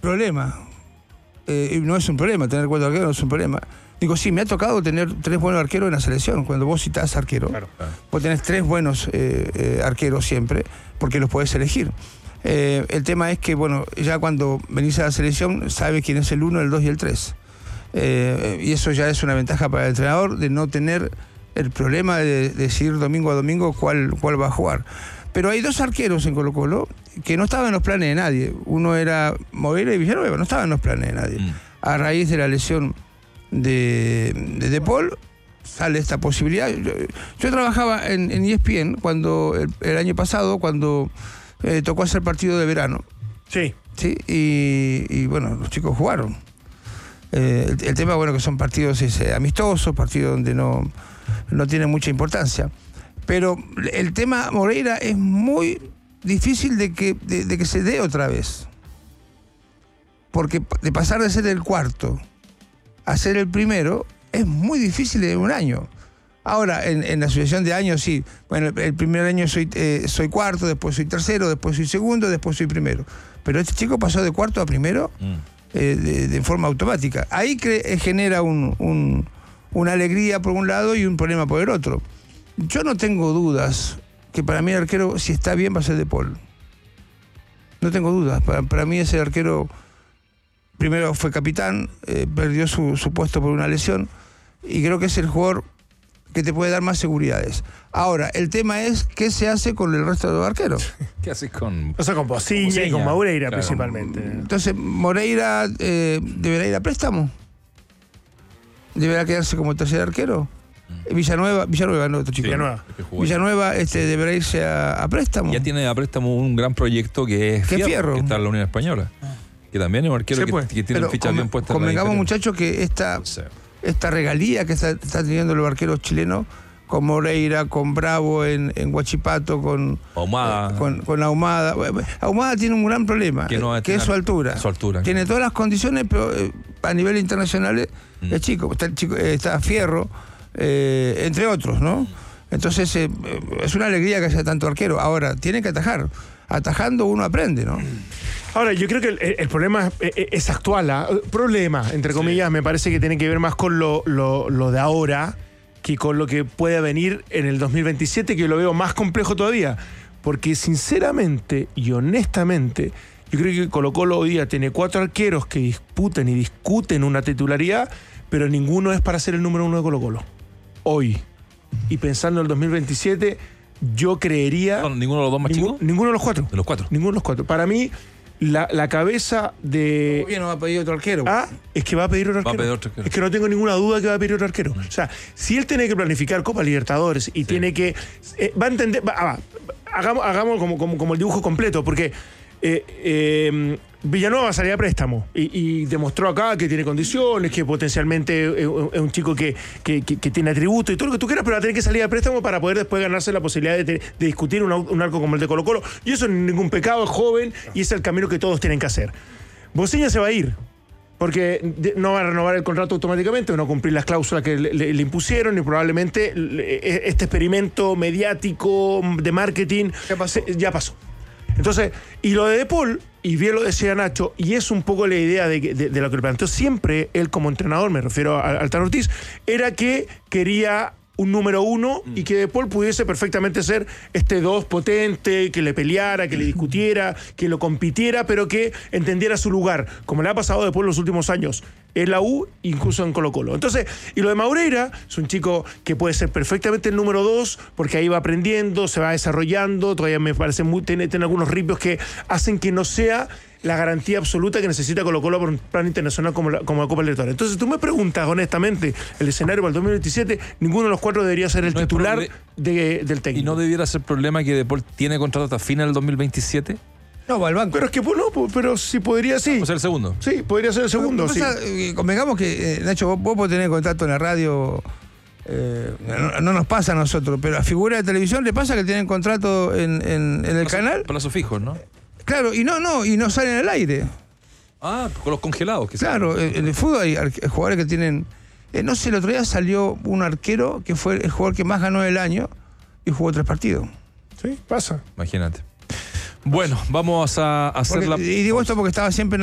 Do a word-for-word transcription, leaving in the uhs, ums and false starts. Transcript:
problema. Eh, no es un problema, tener cuatro arqueros no es un problema. Digo, sí, me ha tocado tener tres buenos arqueros en la selección. Cuando vos citás arquero, claro, claro. vos tenés tres buenos eh, eh, arqueros siempre, porque los podés elegir. Eh, el tema es que, bueno, ya cuando venís a la selección, sabes quién es el uno, el dos y el tres. Eh, y eso ya es una ventaja para el entrenador, de no tener el problema de, de decidir domingo a domingo cuál, cuál va a jugar. Pero hay dos arqueros en Colo-Colo que no estaban en los planes de nadie. Uno era Moreira y Villanueva, no estaban en los planes de nadie. Mm. A raíz de la lesión de, de De Paul, sale esta posibilidad. Yo, yo trabajaba en, en E S P N cuando el, el año pasado, cuando eh, tocó hacer partido de verano. Sí. Sí, y, y bueno, los chicos jugaron. Eh, el, el tema, bueno, que son partidos ese, amistosos, partidos donde no, no tienen mucha importancia. Pero el tema Moreira es muy difícil de que, de, de que se dé otra vez. Porque de pasar de ser el cuarto a ser el primero es muy difícil en un año. Ahora, en, en la asociación de años, sí. Bueno, el, el primer año soy, eh, soy cuarto, después soy tercero, después soy segundo, después soy primero. Pero este chico pasó de cuarto a primero mm. eh, de, de forma automática. Ahí cre- genera un, un, una alegría por un lado y un problema por el otro. Yo no tengo dudas que para mí el arquero, si está bien, va a ser De Paul. No tengo dudas. Para, para mí ese arquero, primero fue capitán, eh, perdió su, su puesto por una lesión, y creo que es el jugador que te puede dar más seguridades. Ahora, el tema es qué se hace con el resto de los arqueros. ¿Qué haces con...? O sea, con Pociña y con Moreira, claro, principalmente. Entonces, Moreira eh, deberá ir a préstamo. Deberá quedarse como tercer arquero. Villanueva, Villanueva, no, otro chico. Villanueva. Villanueva este, deberá irse a, a préstamo. Ya tiene a préstamo un gran proyecto que es Fierro, Fierro, que está en la Unión Española. Que también es un arquero que, que tiene ficha bien puesta. Convengamos, muchachos, que esta, sí. esta regalía que está, está teniendo los arqueros chilenos, con Moreira, con Bravo en, en Huachipato, con Ahumada. Eh, con, con Ahumada. Ahumada tiene un gran problema, que, no que es su altura. Su altura. Tiene todas las condiciones, pero eh, a nivel internacional mm. es chico. Está, el chico, eh, está Fierro, eh, entre otros, ¿no? Entonces, eh, es una alegría que haya tanto arquero. Ahora, tiene que atajar. Atajando uno aprende, ¿no? Ahora, yo creo que el, el problema es, es actual. ¿eh? Problema, entre comillas, sí. Me parece que tiene que ver más con lo, lo, lo de ahora que con lo que puede venir en el dos mil veintisiete, que yo lo veo más complejo todavía. Porque sinceramente y honestamente, yo creo que Colo-Colo hoy día tiene cuatro arqueros que disputan y discuten una titularidad, pero ninguno es para ser el número uno de Colo-Colo. Hoy. Y pensando en el dos mil veintisiete, yo creería... No, ¿ninguno de los dos más ningún, chicos? Ninguno de los cuatro. De los cuatro. Ninguno de los cuatro. Para mí, la, la cabeza de... ¿Por qué no va a pedir otro arquero? Ah, es que va a pedir otro arquero. Va a pedir otro arquero. Es que no tengo ninguna duda que va a pedir otro arquero. Mm. O sea, si él tiene que planificar Copa Libertadores y sí. tiene que... Eh, va a entender... Va, va, hagamos hagamos como, como, como el dibujo completo, porque... Eh, eh, Villanueva salía a préstamo y, y demostró acá que tiene condiciones, que potencialmente es, es un chico que, que, que, que tiene atributos y todo lo que tú quieras, pero va a tener que salir a préstamo para poder después ganarse la posibilidad de, de discutir un, un arco como el de Colo-Colo. Y eso no es ningún pecado, es joven y es el camino que todos tienen que hacer. Pociña se va a ir, porque no va a renovar el contrato automáticamente, no cumplir las cláusulas que le, le, le impusieron, y probablemente este experimento mediático de marketing ya pasó. Ya pasó. Entonces, y lo de De Paul, y bien lo decía Nacho, y es un poco la idea de, de, de lo que le planteó siempre él como entrenador, me refiero a, a Tano Ortiz, era que quería un número uno mm. y que De Paul pudiese perfectamente ser este dos potente, que le peleara, que le discutiera, que lo compitiera, pero que entendiera su lugar, como le ha pasado a De Paul los últimos años en la U, incluso en Colo-Colo. Entonces, y lo de Moreira, es un chico que puede ser perfectamente el número dos, porque ahí va aprendiendo, se va desarrollando, todavía me parece muy, tiene, tiene algunos ripios que hacen que no sea la garantía absoluta que necesita Colo-Colo por un plan internacional como la, como la Copa Libertadores. Entonces, tú me preguntas, honestamente, el escenario para el dos mil veintisiete, ninguno de los cuatro debería ser el no titular de, del técnico. ¿Y no debiera ser problema que De Paul tiene contrato hasta fin del dos mil veintisiete? No, va al banco. Pero es que, pues, no, pero sí podría, sí. ¿O ser el segundo? Sí, podría ser el segundo, sí. Pasa, eh, convengamos que, eh, Nacho, vos, vos podés tener contacto en la radio... Eh, no, no nos pasa a nosotros, pero a figuras de televisión le pasa que tienen contrato en, en, en el plazo, canal. Plazos fijos, ¿no? Claro, y no, no, y no salen al aire. Ah, con los congelados. Que claro, salen. En el fútbol hay jugadores que tienen... Eh, no sé, el otro día salió un arquero que fue el jugador que más ganó del año y jugó tres partidos. Sí, pasa. Imagínate. Bueno, vamos a hacer porque, la... Y digo esto porque estaba siempre en